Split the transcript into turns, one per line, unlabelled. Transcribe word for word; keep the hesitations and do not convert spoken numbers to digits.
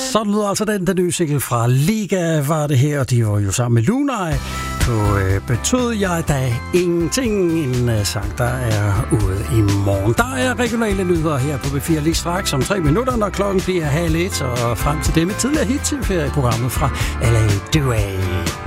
Sådan lyder altså den, den nye single fra Liga var det her, og de var jo sammen med Lunaj på øh, Betød jeg da ingenting, en øh, sang, der er ude i morgen. Der er regionale nyheder her på B fire lige straks om tre minutter, når klokken bliver halv et, og frem til det med tidligere hit til ferieprogrammet fra L A Duay.